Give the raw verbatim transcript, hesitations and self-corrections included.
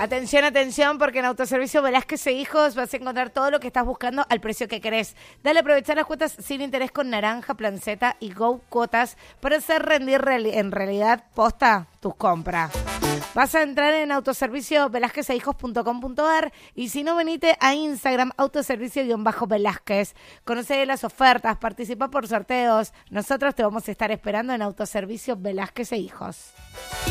Atención, atención, porque en Autoservicio Velázquez e Hijos vas a encontrar todo lo que estás buscando al precio que querés. Dale a aprovechar las cuotas sin interés con Naranja, Planceta y Go Cuotas para hacer rendir reali- en realidad posta tus compras. Vas a entrar en autoservicio velázquez e hijos punto com punto a r y si no, venite a Instagram, autoservicio-velázquez. Conoce las ofertas, participa por sorteos. Nosotros te vamos a estar esperando en Autoservicio Velázquez e Hijos.